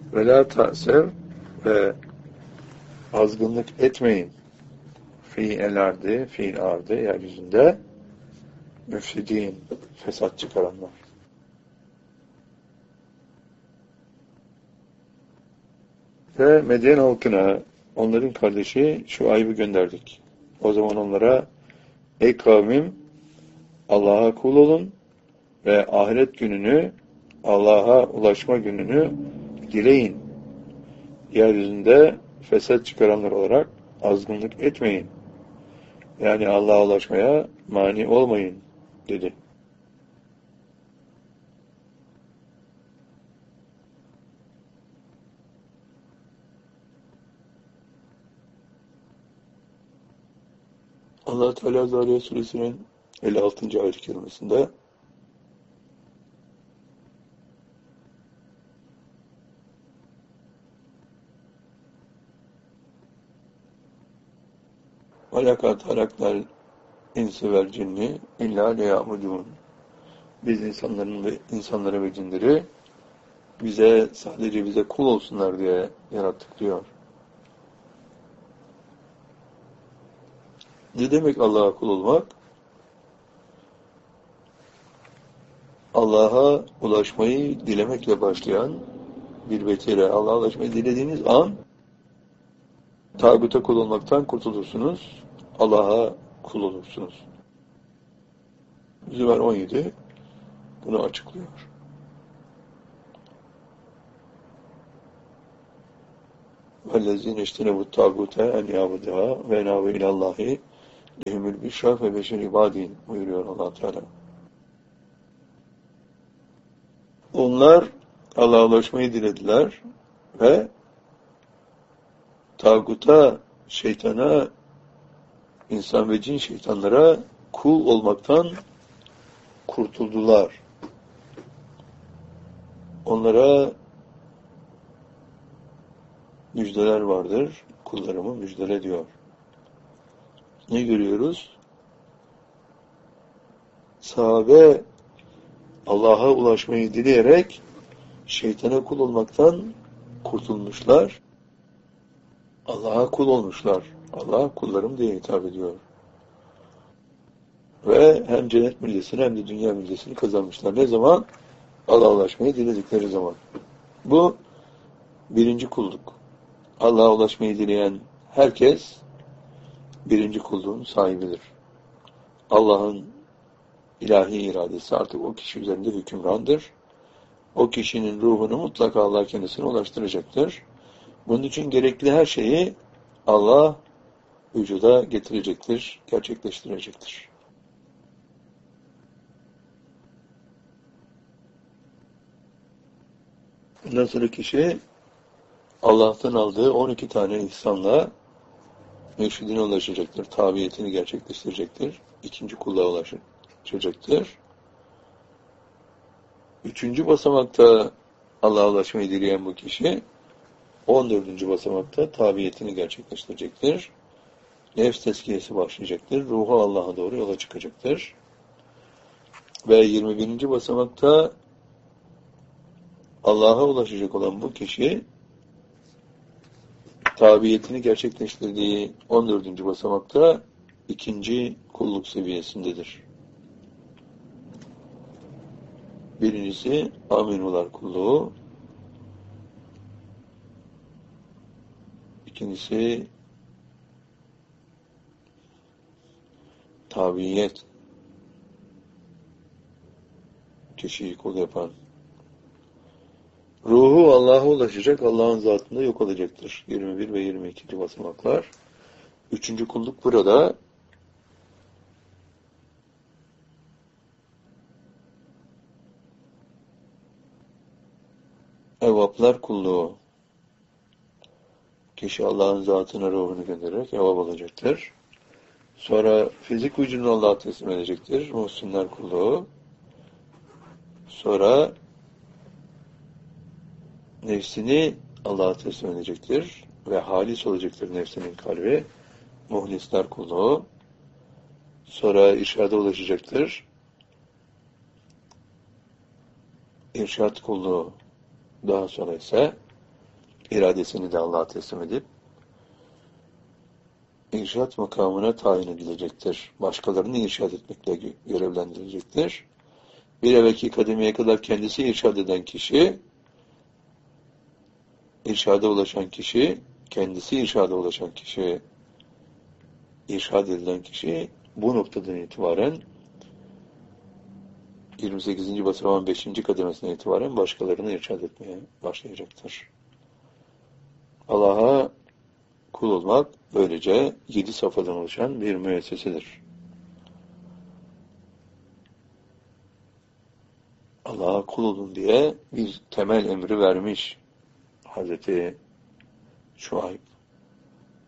Ve la ta'sev ve azgınlık etmeyin. Fi'il ardı, fi'il ardı yeryüzünde müfsidin, fesat çıkaranlar. Ve Medyen halkına, onların kardeşi Şuayb'ı gönderdik. O zaman onlara, ey kavmim, Allah'a kul olun ve ahiret gününü, Allah'a ulaşma gününü dileyin. Yeryüzünde fesat çıkaranlar olarak azgınlık etmeyin. Yani Allah'a ulaşmaya mani olmayın, dedi. Allah Teala Zariyat Suresinin 56. ayet-i kerimesinde وَلَقَدْ خَلَقْنَا الْاِنْسَ وَالْجِنِّ اِلَّا لِيَعْبُدُونَ Biz insanları ve cinleri sadece bize kul olsunlar diye yarattık diyor. Ne demek Allah'a kul olmak? Allah'a ulaşmayı dilemekle başlayan bir vetire. Allah'a ulaşmayı dilediğiniz an tağuta kul olmaktan kurtulursunuz. Allah'a kul olursunuz. Zümer 17 bunu açıklıyor. وَالَّذِينَ اجْتَنَبُوا الطَّاغُوتَ اَنْ يَعْبُدُوهَا وَاَنَابُوا اِلَى اللّٰهِ لَهُمُ الْبُشْرَى فَبَشِّرْ عِبَادِهِ buyuruyor Allah Teala. Onlar Allah'a ulaşmayı dilediler ve tağuta, şeytana, insan ve cin şeytanlara kul olmaktan kurtuldular. Onlara müjdeler vardır. Kullarımı müjdele diyor. Ne görüyoruz? Sahabe Allah'a ulaşmayı dileyerek şeytana kul olmaktan kurtulmuşlar. Allah'a kul olmuşlar. Allah kullarım diye hitap ediyor. Ve hem cennet müjdesini hem de dünya müjdesini kazanmışlar. Ne zaman? Allah'a ulaşmayı diledikleri zaman. Bu birinci kulluk. Allah'a ulaşmayı dileyen herkes birinci kulluğun sahibidir. Allah'ın ilahi iradesi artık o kişi üzerinde hükümrandır. O kişinin ruhunu mutlaka Allah kendisine ulaştıracaktır. Bunun için gerekli her şeyi Allah vücuda getirecektir, gerçekleştirecektir. Bundan sonra kişi Allah'tan aldığı 12 tane ihsanla mürşidine ulaşacaktır, tabiyetini gerçekleştirecektir, ikinci kulluğa ulaşacaktır. Üçüncü basamakta Allah'a ulaşmayı dileyen bu kişi 14. basamakta tabiyetini gerçekleştirecektir. Nefs tezkiyesi başlayacaktır. Ruhu Allah'a doğru yola çıkacaktır. Ve 21. basamakta Allah'a ulaşacak olan bu kişi tabiyetini gerçekleştirdiği 14. basamakta ikinci kulluk seviyesindedir. Birincisi aminular kulluğu. İkincisi tabiyet. Kişiyi kul yapan. Ruhu Allah'a ulaşacak, Allah'ın zatında yok olacaktır. 21 ve 22. basamaklar. Üçüncü kulluk burada. Evvaplar kulluğu. Kişi Allah'ın zatına ruhunu göndererek evvap olacaktır. Sonra fizik vücudunu Allah'a teslim edecektir. Muhsinler kulluğu. Sonra nefsini Allah'a teslim edecektir. Ve halis olacaktır nefsinin kalbi. Muhlisler kulluğu. Sonra irşada ulaşacaktır. İrşad kulluğu. Daha sonra ise iradesini de Allah'a teslim edip irşad makamına tayin edilecektir. Başkalarını irşad etmekle görevlendirilecektir. Bir evvelki kademeye kadar kendisi irşad eden kişi, irşada ulaşan kişi, kendisi irşada ulaşan kişi, irşad edilen kişi bu noktadan itibaren 28. basamağın 5. kademesinden itibaren başkalarını irşad etmeye başlayacaktır. Allah'a kul olmak böylece 7 safhadan oluşan bir müessesedir. Allah'a kul olun diye bir temel emri vermiş Hazreti Şuayb.